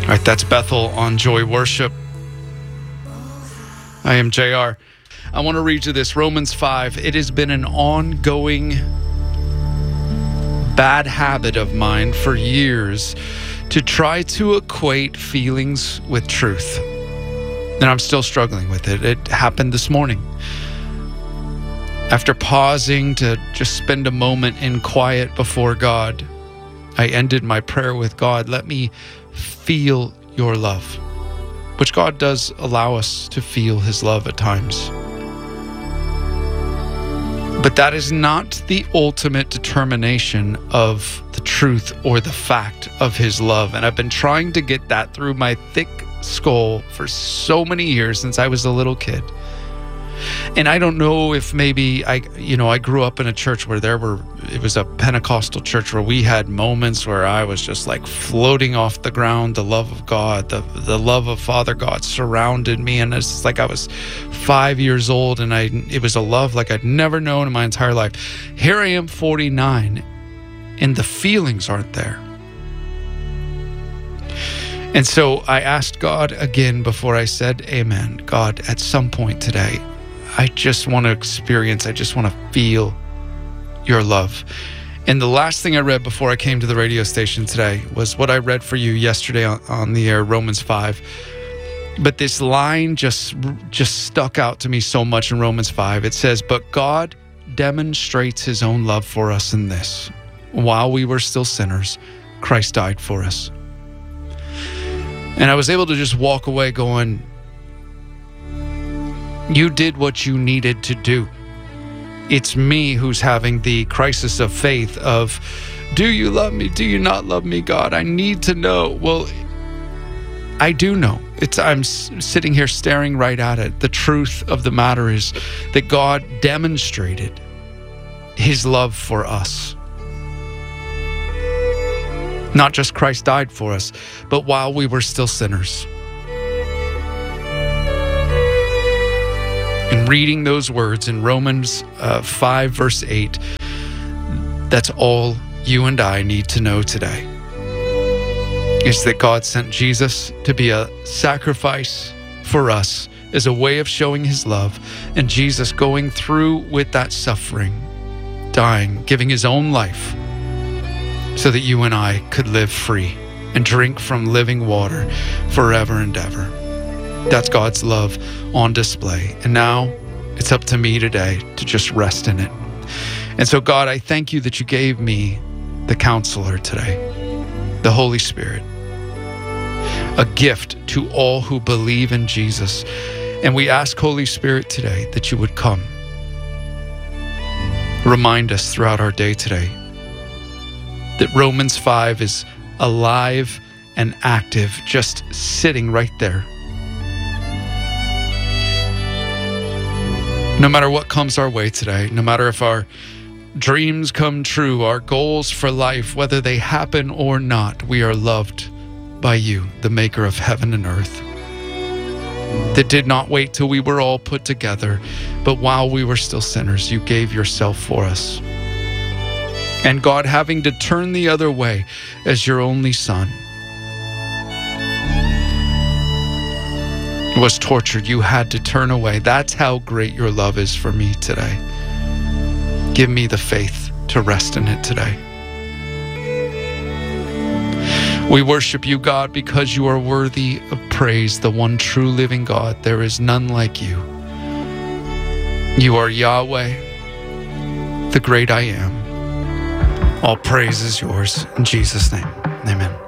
right, that's Bethel on Joy Worship. I am JR. I want to read you this, Romans 5. It has been an ongoing bad habit of mine for years to try to equate feelings with truth. And I'm still struggling with it. It happened this morning. After pausing to just spend a moment in quiet before God, I ended my prayer with, God, let me feel your love, which God does allow us to feel his love at times. But that is not the ultimate determination of the truth or the fact of his love. And I've been trying to get that through my thick skull for so many years, since I was a little kid. And I don't know if maybe I grew up in a church where it was a Pentecostal church where we had moments where I was just like floating off the ground. The love of God, the love of Father God surrounded me. And it's like I was 5 years old, and it was a love like I'd never known in my entire life. Here I am, 49, and the feelings aren't there. And so I asked God again before I said amen. God, at some point today, I just want to experience, I just want to feel your love. And the last thing I read before I came to the radio station today was what I read for you yesterday on the air, Romans 5. But this line just stuck out to me so much in Romans 5. It says, but God demonstrates his own love for us in this. While we were still sinners, Christ died for us. And I was able to just walk away going, you did what you needed to do. It's me who's having the crisis of faith of, do you love me? Do you not love me, God? I need to know. Well, I do know. I'm sitting here staring right at it. The truth of the matter is that God demonstrated his love for us. Not just Christ died for us, but while we were still sinners. And reading those words in Romans 5, verse 8, that's all you and I need to know today. Is that God sent Jesus to be a sacrifice for us as a way of showing his love. And Jesus going through with that suffering, dying, giving his own life so that you and I could live free and drink from living water forever and ever. That's God's love on display. And now it's up to me today to just rest in it. And so, God, I thank you that you gave me the counselor today, the Holy Spirit, a gift to all who believe in Jesus. And we ask, Holy Spirit, today that you would come. Remind us throughout our day today that Romans 5 is alive and active, just sitting right there. No matter what comes our way today, no matter if our dreams come true, our goals for life, whether they happen or not, we are loved by you, the maker of heaven and earth, that did not wait till we were all put together, but while we were still sinners, you gave yourself for us. And God, having to turn the other way as your only son was tortured, you had to turn away. That's how great your love is for me today. Give me the faith to rest in it today. We worship you, God, because you are worthy of praise, the one true living God. There is none like you. You are Yahweh, the great I am. All praise is yours. In Jesus' name, amen.